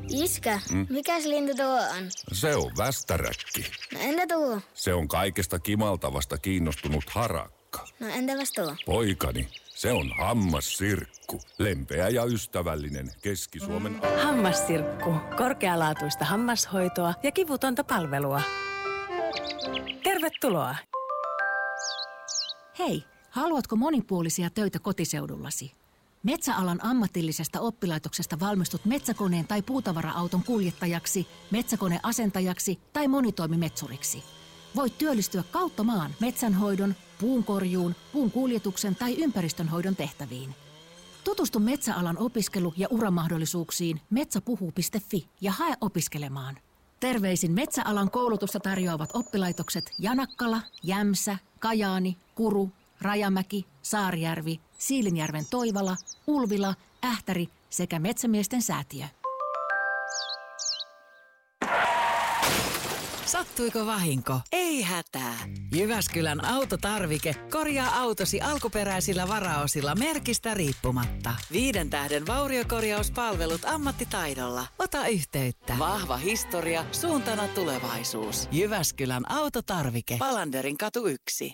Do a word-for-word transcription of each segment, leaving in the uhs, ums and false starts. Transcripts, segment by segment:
Iskä, Mm? mikäs lintu tuo on? Se on västäräkki. No entä tuo? Se on kaikesta kimaltavasta kiinnostunut harakka. No entäpäs tuo? Poikani, se on hammassirkku. Lempeä ja ystävällinen Keski-Suomen... Hammassirkku. Korkealaatuista hammashoitoa ja kivutonta palvelua. Tervetuloa. Hei, haluatko monipuolisia töitä kotiseudullasi? Metsäalan ammatillisesta oppilaitoksesta valmistut metsäkoneen tai puutavara-auton kuljettajaksi, metsäkoneasentajaksi tai monitoimimetsuriksi. Voit työllistyä kautta maan metsänhoidon, puunkorjuun, puun kuljetuksen tai ympäristönhoidon tehtäviin. Tutustu metsäalan opiskelu- ja uramahdollisuuksiin metsäpuhuu piste fi ja hae opiskelemaan. Terveisin metsäalan koulutusta tarjoavat oppilaitokset Janakkala, Jämsä, Kajaani, Kuru, Rajamäki, Saarijärvi, Siilinjärven Toivala, Ulvila, Ähtäri sekä Metsämiesten säätiö. Sattuiko vahinko? Ei hätää. Jyväskylän autotarvike korjaa autosi alkuperäisillä varaosilla merkistä riippumatta. Viiden tähden vauriokorjauspalvelut ammattitaidolla. Ota yhteyttä. Vahva historia, suuntana tulevaisuus. Jyväskylän autotarvike. Palanderin katu yksi.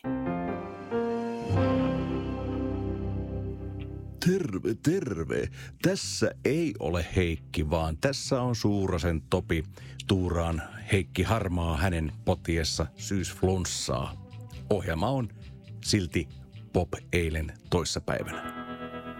Terve, terve. Tässä ei ole Heikki, vaan tässä on Suurasen Topi. Tuuraan Heikki harmaa hänen potiessa syysflunssaa. Ohjelma on silti pop eilen toissapäivänä.